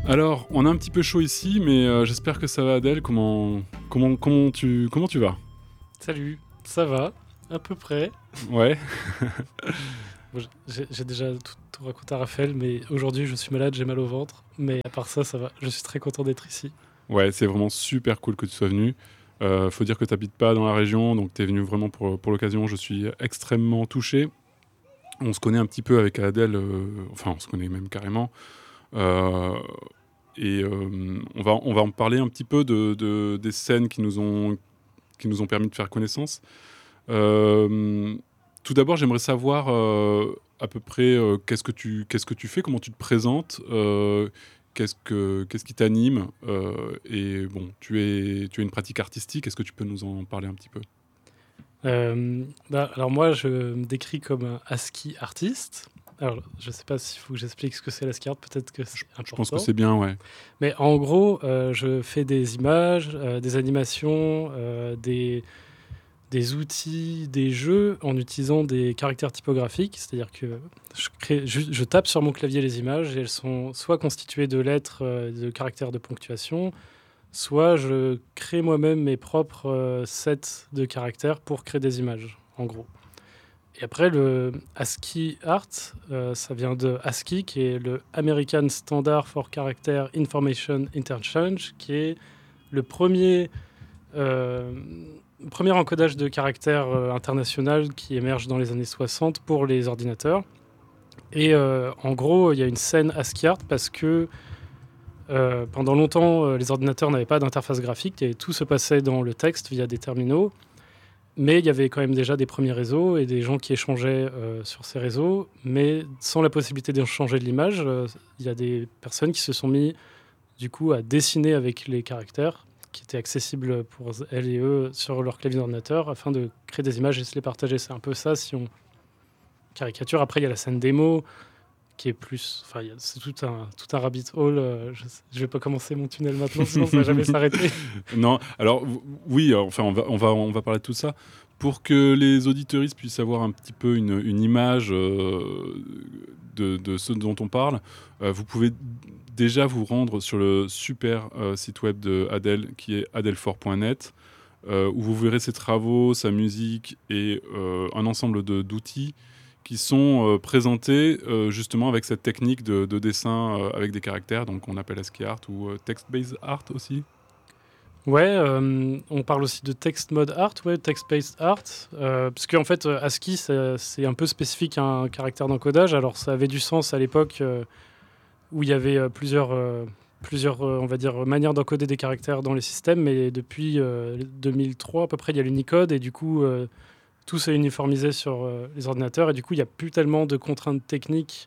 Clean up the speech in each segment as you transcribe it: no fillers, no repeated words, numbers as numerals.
Alors, on a un petit peu chaud ici, mais j'espère que ça va, Adèle. Comment tu vas? Salut, ça va, à peu près. Ouais. Bon, j'ai déjà tout raconté à Raphaël, mais aujourd'hui je suis malade, j'ai mal au ventre. Mais à part ça, ça va. Je suis très content d'être ici. Ouais, c'est vraiment super cool que tu sois venu. Faut dire que tu n'habites pas dans la région, donc tu es venu vraiment pour l'occasion. Je suis extrêmement touché. On se connaît un petit peu avec Adèle, enfin, on se connaît même carrément. Euh, on va en parler un petit peu des scènes qui nous ont permis de faire connaissance. Euh, Tout d'abord, j'aimerais savoir à peu près qu'est-ce que tu fais, comment tu te présentes, qu'est-ce qui t'anime. Et bon, tu es une pratique artistique, est-ce que tu peux nous en parler un petit peu? Alors moi, je me décris comme un ASCII artiste. Alors, je sais pas s'il faut que j'explique ce que c'est l'ASCII art, peut-être que c'est Je pense que important. c'est bien, ouais. Mais en gros, je fais des images, des animations, des outils, des jeux en utilisant des caractères typographiques. C'est-à-dire que je tape sur mon clavier les images et elles sont soit constituées de lettres, de caractères de ponctuation, soit je crée moi-même mes propres sets de caractères pour créer des images, en gros. Et après, le ASCII Art, ça vient de ASCII, qui est le American Standard for Character Information Interchange, qui est le euh, premier encodage de caractères international qui émerge dans les années 60 pour les ordinateurs. Et en gros, il y a une scène ASCII Art parce que pendant longtemps, les ordinateurs n'avaient pas d'interface graphique et tout se passait dans le texte via des terminaux. Mais il y avait quand même déjà des premiers réseaux et des gens qui échangeaient sur ces réseaux. Mais sans la possibilité d'échanger de l'image, il y a des personnes qui se sont mis du coup à dessiner avec les caractères qui étaient accessibles pour elles et eux sur leur clavier d'ordinateur afin de créer des images et se les partager. C'est un peu ça si on caricature. Après, il y a la scène démo qui est plus... Enfin, c'est tout un rabbit hole. Je vais pas commencer mon tunnel maintenant, sinon ça va jamais s'arrêter. Non, alors oui, enfin on va parler de tout ça pour que les auditeuristes puissent avoir un petit peu une image de ce dont on parle. Vous pouvez déjà vous rendre sur le super site web de Adèle qui est adelfort.net où vous verrez ses travaux, sa musique et un ensemble d'outils qui sont présentés justement avec cette technique de dessin avec des caractères, donc on appelle ASCII art ou text-based art aussi. Ouais, on parle aussi de text mode art, ouais, text-based art, parce qu'en fait, ASCII, c'est un peu spécifique à un caractère d'encodage. Alors, ça avait du sens à l'époque où il y avait plusieurs on va dire, manières d'encoder des caractères dans les systèmes, mais depuis 2003 à peu près, il y a l'Unicode, et du coup, tout s'est uniformisé sur les ordinateurs, et du coup, il n'y a plus tellement de contraintes techniques.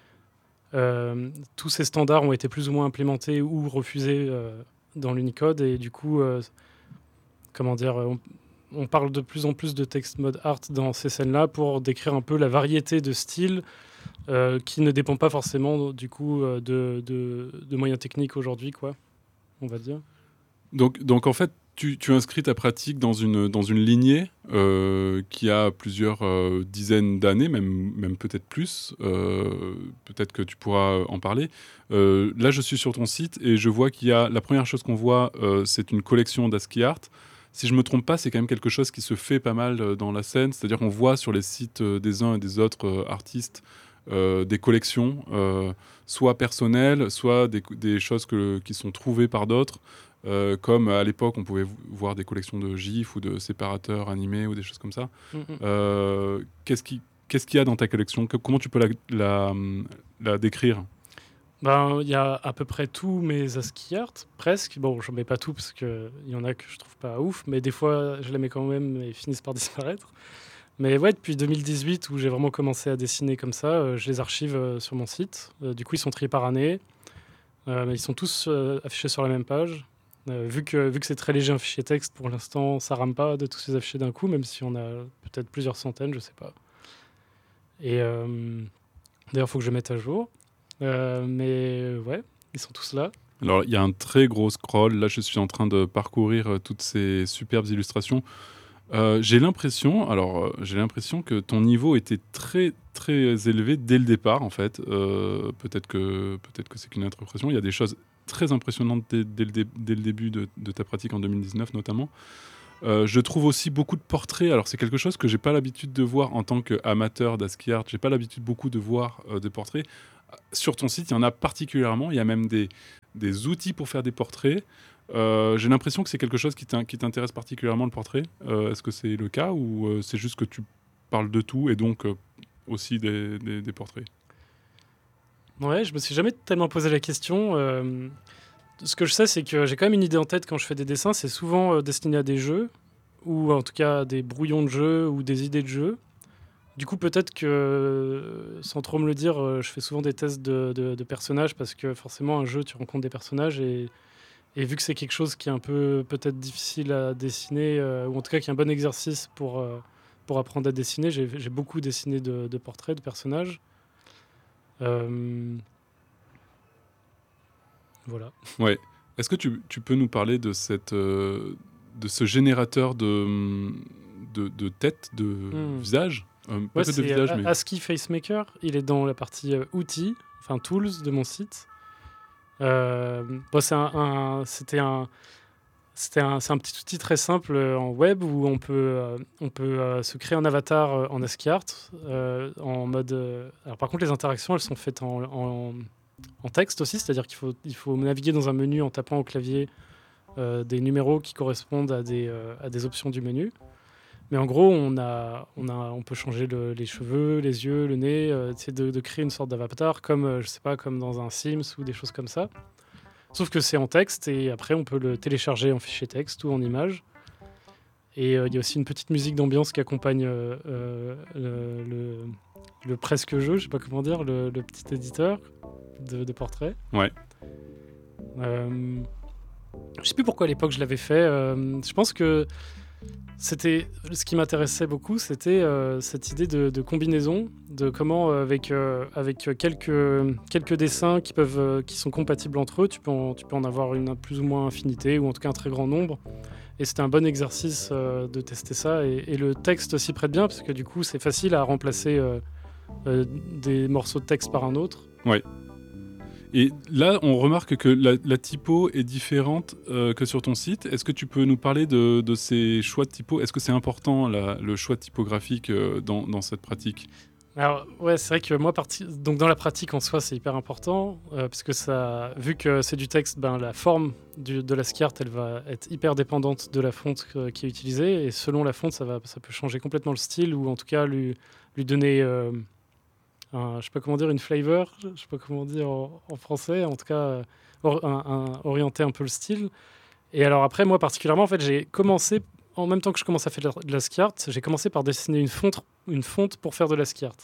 Tous ces standards ont été plus ou moins implémentés ou refusés dans l'Unicode, et du coup, comment dire, on parle de plus en plus de text mode art dans ces scènes-là pour décrire un peu la variété de styles qui ne dépend pas forcément du coup de moyens techniques aujourd'hui, quoi, on va dire. Donc en fait, tu inscris ta pratique dans une lignée qui a plusieurs dizaines d'années, même peut-être plus. Peut-être que tu pourras en parler. Là, je suis sur ton site et je vois qu'il y a... La première chose qu'on voit, c'est une collection d'ASCII art. Si je me trompe pas, c'est quand même quelque chose qui se fait pas mal dans la scène. C'est-à-dire qu'on voit sur les sites des uns et des autres artistes des collections, soit personnelles, soit des choses qui sont trouvées par d'autres. Comme à l'époque, on pouvait voir des collections de gifs ou de séparateurs animés ou des choses comme ça. Mm-hmm. Qu'est-ce qu'il y a dans ta collection? Comment tu peux la décrire? Ben, il y a à peu près tous mes ASCII art, presque. Bon, je mets pas tout parce qu'il y en a que je trouve pas ouf, mais des fois je les mets quand même et ils finissent par disparaître. Mais ouais, depuis 2018 où j'ai vraiment commencé à dessiner comme ça, je les archive sur mon site. Du coup, ils sont triés par année. Mais ils sont tous affichés sur la même page. Vu que c'est très léger un fichier texte, pour l'instant, ça rame pas de tous les afficher d'un coup, même si on a peut-être plusieurs centaines, je sais pas. Et d'ailleurs, il faut que je mette à jour. Mais ouais, ils sont tous là. Alors, il y a un très gros scroll. Là, je suis en train de parcourir toutes ces superbes illustrations. J'ai l'impression que ton niveau était très très élevé dès le départ en fait. Peut-être que c'est qu'une interprétation. Il y a des choses très impressionnantes dès le début de ta pratique en 2019 notamment. Je trouve aussi beaucoup de portraits. Alors c'est quelque chose que j'ai pas l'habitude de voir en tant qu'amateur d'ASCII art. J'ai pas l'habitude beaucoup de voir des portraits. Sur ton site, il y en a particulièrement. Il y a même des outils pour faire des portraits. J'ai l'impression que c'est quelque chose qui t'intéresse particulièrement, le portrait. Est-ce que c'est le cas ou c'est juste que tu parles de tout et donc aussi des portraits? Ouais, je me suis jamais tellement posé la question. Ce que je sais, c'est que j'ai quand même une idée en tête quand je fais des dessins. C'est souvent destiné à des jeux, ou en tout cas à des brouillons de jeux ou des idées de jeux. Du coup, peut-être que, sans trop me le dire, je fais souvent des tests de personnages parce que forcément, un jeu, tu rencontres des personnages et vu que c'est quelque chose qui est un peu peut-être difficile à dessiner, ou en tout cas qui est un bon exercice pour apprendre à dessiner, j'ai beaucoup dessiné de portraits, de personnages. Euh, voilà. Ouais. Est-ce que tu peux nous parler de ce générateur de tête, de Hmm. visage? Pas Ouais, que de c'est visage, mais... ASCII Facemaker. Il est dans la partie outils, enfin tools de mon site. Bon, c'est un petit outil très simple en web où on peut se créer un avatar en ASCII art en mode. Alors par contre, les interactions, elles sont faites en texte aussi, c'est-à-dire qu'il faut naviguer dans un menu en tapant au clavier des numéros qui correspondent à des options du menu. Mais en gros, on peut changer les cheveux, les yeux, le nez, essayer de créer une sorte d'avatar comme, je sais pas, comme dans un Sims ou des choses comme ça. Sauf que c'est en texte et après, on peut le télécharger en fichier texte ou en image. Et il y a aussi une petite musique d'ambiance qui accompagne le presque jeu, je sais pas comment dire, le petit éditeur de portrait. Ouais. Euh, je sais plus pourquoi à l'époque je l'avais fait. Je pense que c'était ce qui m'intéressait beaucoup, c'était cette idée de combinaison, de comment avec quelques dessins qui sont compatibles entre eux, tu peux en avoir une plus ou moins infinité ou en tout cas un très grand nombre. Et c'était un bon exercice de tester ça. Et le texte s'y prête bien parce que du coup c'est facile à remplacer des morceaux de texte par un autre. Ouais. Et là, on remarque que la typo est différente que sur ton site. Est-ce que tu peux nous parler de ces choix de typo? Est-ce que c'est important, le choix typographique dans cette pratique? Alors ouais, c'est vrai que moi, donc dans la pratique en soi, c'est hyper important parce que ça, vu que c'est du texte, ben, la forme de la skirt, elle va être hyper dépendante de la fonte qui est utilisée et selon la fonte, ça peut changer complètement le style ou en tout cas lui donner je sais pas comment dire, une flavor, je sais pas comment dire en français, en tout cas orienter un peu le style. Et alors après, moi particulièrement, en fait, j'ai commencé en même temps que je commence à faire de la ski art, j'ai commencé par dessiner une fonte pour faire de la ski art.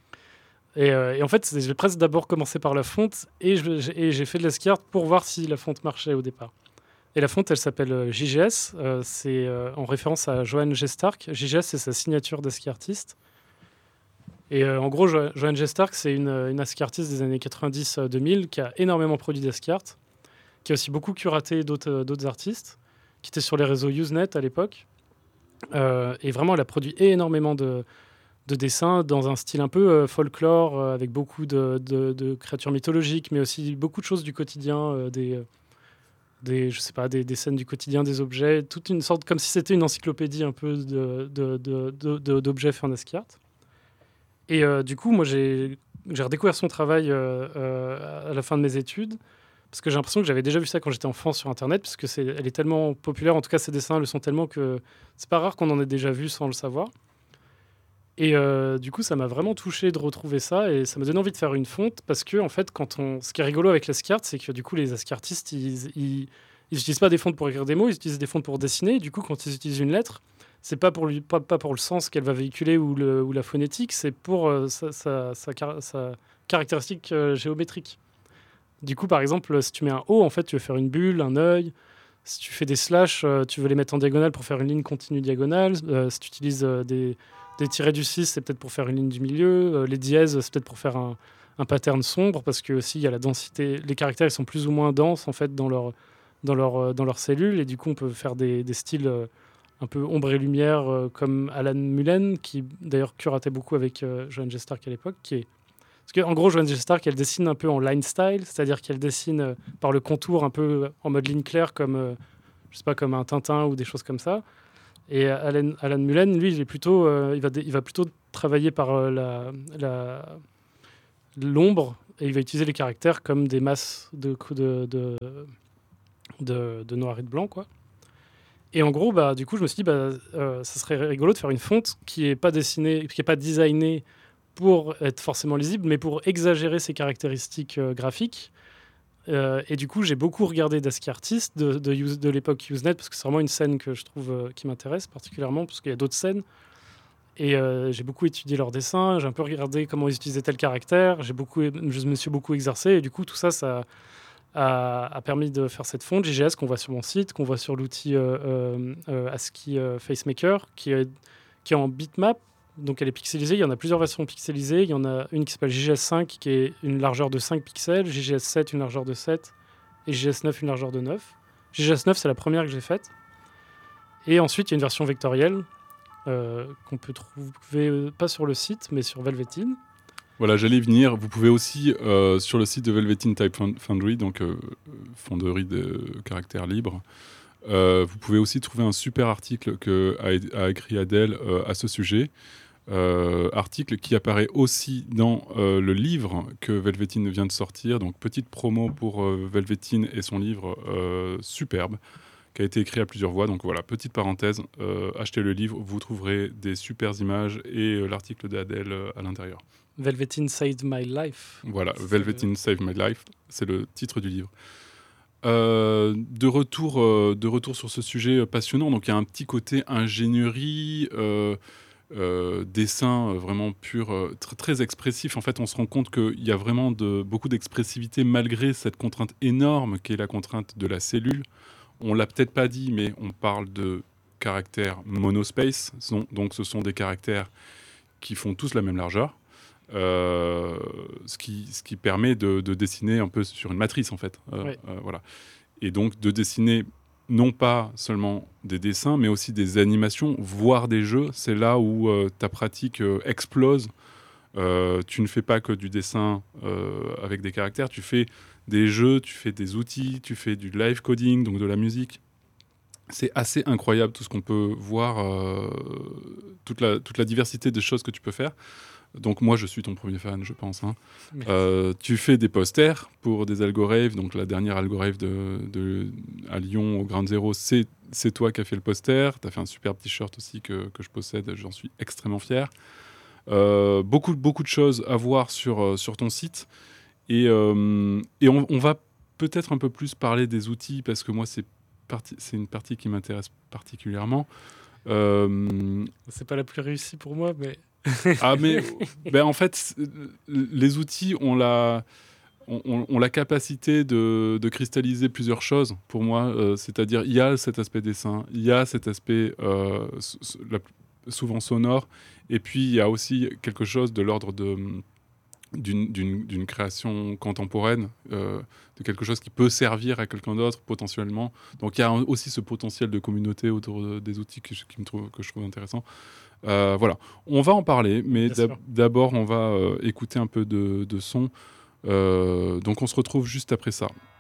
Et en fait, j'ai presque d'abord commencé par la fonte et j'ai fait de la ski art pour voir si la fonte marchait au départ. Et la fonte, elle s'appelle JGS, c'est en référence à Johann G. Stark. JGS, c'est sa signature d'ASCII artiste. Et en gros, Johann G. Stark, c'est une ASCII artiste des années 90-2000 qui a énormément produit d'ASCII art, qui a aussi beaucoup curaté d'autres artistes, qui étaient sur les réseaux Usenet à l'époque. Et vraiment, elle a produit énormément de dessins dans un style un peu folklore, avec beaucoup de créatures mythologiques, mais aussi beaucoup de choses du quotidien, je sais pas, des scènes du quotidien, des objets, toute une sorte, comme si c'était une encyclopédie un peu d'objets faits en ASCII art. Et du coup, moi, j'ai redécouvert son travail à la fin de mes études, parce que j'ai l'impression que j'avais déjà vu ça quand j'étais enfant sur Internet, parce que elle est tellement populaire, en tout cas, ses dessins le sont tellement que c'est pas rare qu'on en ait déjà vu sans le savoir. Et du coup, ça m'a vraiment touché de retrouver ça, et ça m'a donné envie de faire une fonte, parce que, en fait, ce qui est rigolo avec l'ASCII art, c'est que du coup, les ASCII artistes, ils n'utilisent pas des fontes pour écrire des mots, ils utilisent des fontes pour dessiner, et du coup, quand ils utilisent une lettre, c'est pas pour le sens qu'elle va véhiculer ou la phonétique, c'est pour sa caractéristique géométrique. Du coup, par exemple, si tu mets un O, en fait, tu veux faire une bulle, un œil. Si tu fais des slash, tu veux les mettre en diagonale pour faire une ligne continue diagonale. Si tu utilises des tirets du 6, c'est peut-être pour faire une ligne du milieu. Les dièses, c'est peut-être pour faire un pattern sombre, parce que aussi, il y a la densité. Les caractères, ils sont plus ou moins denses, en fait, dans leurs cellules, et du coup, on peut faire des styles un peu ombre et lumière, comme Alan Mullen, qui d'ailleurs curatait beaucoup avec Joanne J. Stark à l'époque. Parce qu'en gros, Joanne J. Stark, elle dessine un peu en line style, c'est-à-dire qu'elle dessine par le contour un peu en mode ligne claire, comme, je sais pas, comme un Tintin ou des choses comme ça. Et Alan Mullen, lui, il va plutôt travailler par l'ombre, et il va utiliser les caractères comme des masses de noir et de blanc, quoi. Et en gros, du coup, je me suis dit, ça serait rigolo de faire une fonte qui est pas dessinée, qui est pas designée pour être forcément lisible, mais pour exagérer ses caractéristiques graphiques. Et du coup, j'ai beaucoup regardé d'Ascii Artist de l'époque Usenet, parce que c'est vraiment une scène que je trouve qui m'intéresse particulièrement, parce qu'il y a d'autres scènes. Et j'ai beaucoup étudié leurs dessins, j'ai un peu regardé comment ils utilisaient tel caractère, je me suis beaucoup exercé, et du coup, tout ça, ça a permis de faire cette fonte JGS qu'on voit sur mon site, qu'on voit sur l'outil ASCII FaceMaker, qui est en bitmap. Donc elle est pixelisée, il y en a plusieurs versions pixelisées. Il y en a une qui s'appelle JGS5 qui est une largeur de 5 pixels, JGS7 une largeur de 7 et JGS9 une largeur de 9. JGS9 c'est la première que j'ai faite. Et ensuite il y a une version vectorielle qu'on peut trouver pas sur le site mais sur Velvetine. Voilà, j'allais y venir. Vous pouvez aussi, sur le site de Velvetine Type Foundry, donc fonderie de caractères libres, vous pouvez aussi trouver un super article qu'a écrit Adèle à ce sujet. Article qui apparaît aussi dans le livre que Velvetine vient de sortir. Donc, petite promo pour Velvetine et son livre superbe, qui a été écrit à plusieurs voix. Donc voilà, petite parenthèse, achetez le livre, vous trouverez des super images et l'article d'Adèle à l'intérieur. Velvetine Saved My Life. Voilà, Velvetine Saved My Life, c'est le titre du livre. De retour sur ce sujet passionnant, donc il y a un petit côté ingénierie, dessin vraiment pur, très expressif. En fait, on se rend compte qu'il y a vraiment beaucoup d'expressivité malgré cette contrainte énorme qui est la contrainte de la cellule. On l'a peut-être pas dit, mais on parle de caractères monospace, donc ce sont des caractères qui font tous la même largeur. Ce qui permet de dessiner un peu sur une matrice en fait. Oui. Voilà. Et donc de dessiner non pas seulement des dessins, mais aussi des animations, voire des jeux. C'est là où ta pratique explose. Tu ne fais pas que du dessin avec des caractères, tu fais des jeux, tu fais des outils, tu fais du live coding, donc de la musique. C'est assez incroyable tout ce qu'on peut voir, toute la diversité des choses que tu peux faire. Donc moi, je suis ton premier fan, je pense. Hein. Tu fais des posters pour des Algorave. Donc la dernière Algorave à Lyon, au Ground Zero, c'est toi qui as fait le poster. Tu as fait un superbe t-shirt aussi que je possède. J'en suis extrêmement fier. Beaucoup de choses à voir sur ton site. Et on va peut-être un peu plus parler des outils parce que moi, c'est une partie qui m'intéresse particulièrement. C'est pas la plus réussie pour moi, mais... En fait, les outils ont la capacité de cristalliser plusieurs choses pour moi. C'est-à-dire, il y a cet aspect dessin, il y a cet aspect souvent sonore, et puis il y a aussi quelque chose de l'ordre d'une création contemporaine, de quelque chose qui peut servir à quelqu'un d'autre potentiellement. Donc il y a aussi ce potentiel de communauté autour des outils que je trouve intéressant. Voilà, on va en parler, mais d'abord on va écouter un peu de son. Donc on se retrouve juste après ça.